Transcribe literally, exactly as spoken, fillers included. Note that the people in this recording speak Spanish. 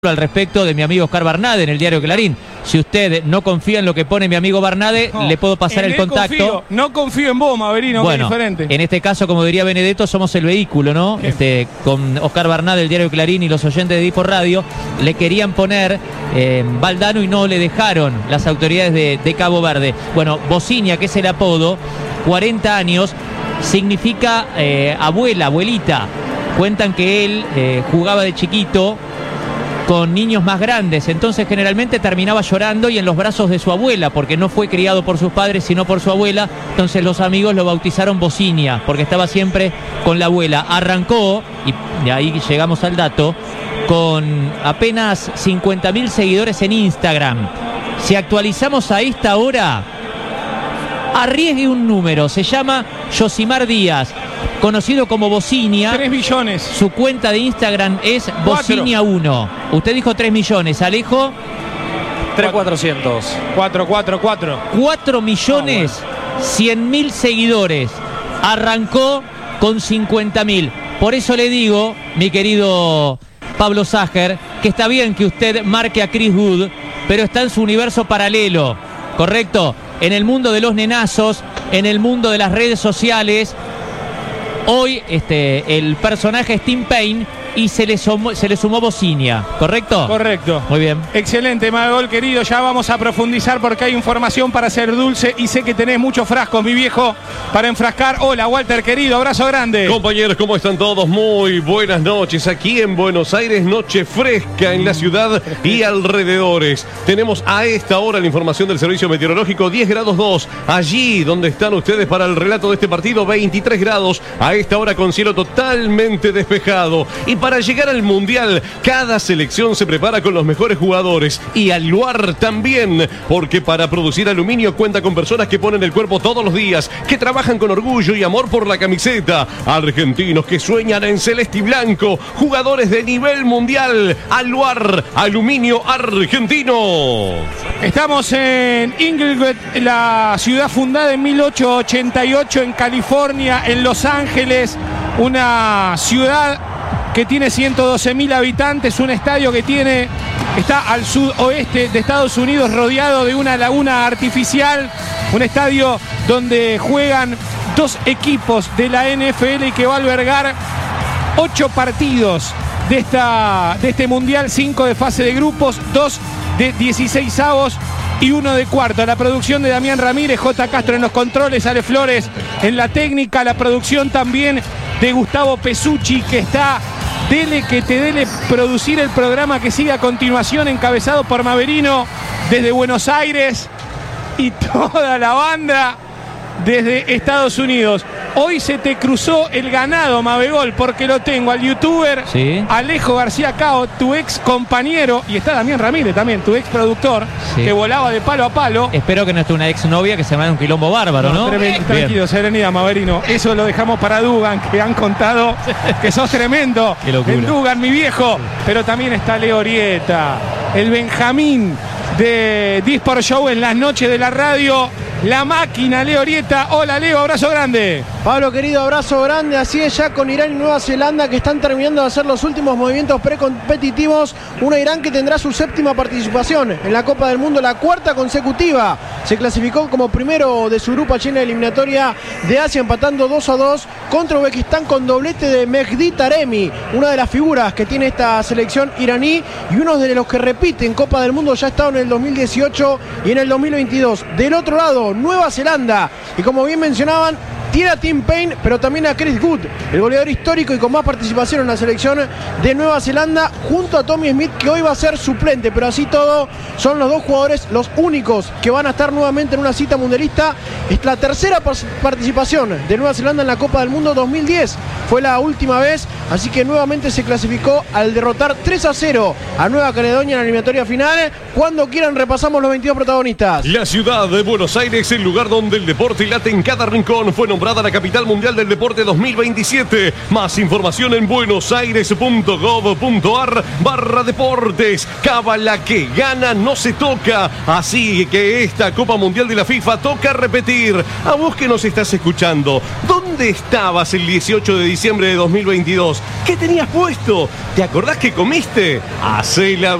al respecto de mi amigo Oscar Barnade en el diario Clarín. Si usted no confía en lo que pone mi amigo Barnade, no, le puedo pasar el contacto. Confío. No confío en vos, Maverino, bueno, que es diferente. En este caso, como diría Benedetto, somos el vehículo, ¿no? Este, con Oscar Barnade del diario Clarín y los oyentes de Dipo Radio, le querían poner eh, Valdano y no le dejaron las autoridades de, de Cabo Verde. Bueno, Bocinia, que es el apodo, cuarenta años, significa eh, abuela, abuelita. Cuentan que él eh, jugaba de chiquito con niños más grandes, entonces generalmente terminaba llorando y en los brazos de su abuela, porque no fue criado por sus padres sino por su abuela. Entonces los amigos lo bautizaron Bocinia, porque estaba siempre con la abuela. Arrancó, y de ahí llegamos al dato, con apenas cincuenta mil seguidores en Instagram. Si actualizamos a esta hora, arriesgue un número, se llama Yosimar Díaz, conocido como Bocinia. tres millones. Su cuenta de Instagram es Bocinia uno. Usted dijo tres millones, Alejo. tres mil cuatrocientos. cuatro, cuatro, cuatro. cuatro millones cien mil seguidores. Arrancó con cincuenta mil. Por eso le digo, mi querido Pablo Sager, que está bien que usted marque a Chris Wood, pero está en su universo paralelo, ¿correcto? En el mundo de los nenazos, en el mundo de las redes sociales. Hoy este, el personaje es Tim Payne y se le, sumó, se le sumó Bocinia, ¿correcto? Correcto. Muy bien. Excelente, Magol, querido. Ya vamos a profundizar porque hay información para hacer dulce y sé que tenés muchos frascos, mi viejo, para enfrascar. Hola, Walter, querido. Abrazo grande. Compañeros, ¿cómo están todos? Muy buenas noches. Aquí en Buenos Aires, noche fresca en la ciudad y alrededores. Tenemos a esta hora la información del Servicio Meteorológico, diez grados dos. Allí donde están ustedes para el relato de este partido, veintitrés grados. A esta hora con cielo totalmente despejado. Y para llegar al Mundial, cada selección se prepara con los mejores jugadores. Y Aluar también, porque para producir aluminio cuenta con personas que ponen el cuerpo todos los días, que trabajan con orgullo y amor por la camiseta. Argentinos que sueñan en celeste y blanco, jugadores de nivel mundial. Aluar, aluminio argentino. Estamos en Inglewood, la ciudad fundada en mil ochocientos ochenta y ocho en California, en Los Ángeles, una ciudad que tiene ciento doce mil habitantes, un estadio que tiene, está al sudoeste de Estados Unidos, rodeado de una laguna artificial, un estadio donde juegan dos equipos de la N F L y que va a albergar ocho partidos de, esta, de este mundial, cinco de fase de grupos, dos de dieciseisavos y uno de cuarto. La producción de Damián Ramírez, J. Castro en los controles, Ale Flores en la técnica, la producción también de Gustavo Pesucci, que está dele que te dele producir el programa que sigue a continuación, encabezado por Maverino desde Buenos Aires y toda la banda desde Estados Unidos. Hoy se te cruzó el ganado, Mabegol, porque lo tengo al youtuber ¿Sí? Alejo García Cao, tu ex compañero, y está Damián Ramírez también, tu ex productor, sí, que volaba de palo a palo. Espero que no esté una ex novia que se me da un quilombo bárbaro, ¿no? ¿no? Tremendo, tranquilo, serenidad, Maverino. Eso lo dejamos para Dugan, que han contado que sos tremendo. Qué locura. El Dugan, mi viejo. Pero también está Leo Orieta, el Benjamín de Disport Show en las noches de la radio. La máquina, Leo Orieta. Hola, Leo, abrazo grande. Pablo, querido, abrazo grande. Así es, ya con Irán y Nueva Zelanda, que están terminando de hacer los últimos movimientos precompetitivos. Una Irán que tendrá su séptima participación en la Copa del Mundo, la cuarta consecutiva. Se clasificó como primero de su grupo allí en la eliminatoria de Asia, empatando dos a dos contra Uzbekistán con doblete de Mehdi Taremi, una de las figuras que tiene esta selección iraní y uno de los que repite en Copa del Mundo. Ya ha estado en el dos mil dieciocho y en el dos mil veintidós. Del otro lado, Nueva Zelanda, y como bien mencionaban, tiene a Tim Payne, pero también a Chris Wood, el goleador histórico y con más participación en la selección de Nueva Zelanda, junto a Tommy Smith, que hoy va a ser suplente, pero así todo son los dos jugadores los únicos que van a estar nuevamente en una cita mundialista. Es la tercera participación de Nueva Zelanda en la Copa del Mundo. Dos mil diez fue la última vez, así que nuevamente se clasificó al derrotar tres a cero a Nueva Caledonia en la eliminatoria final. Cuando quieran repasamos los veintidós protagonistas. La ciudad de Buenos Aires, el lugar donde el deporte late en cada rincón, fue nombrada la capital mundial del deporte dos mil veintisiete. Más información en buenosaires.gov.ar barra deportes. Cábala que gana no se toca. Así que esta Copa Mundial de la FIFA toca repetir. A vos que nos estás escuchando, ¿dónde estabas el dieciocho de diciembre de dos mil veintidós? ¿Qué tenías puesto? ¿Te acordás que comiste? Hacé la